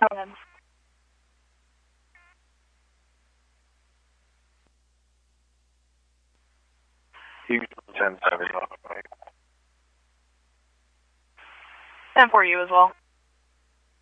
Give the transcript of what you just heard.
Go ahead. Houston 1070. 10 for you as well.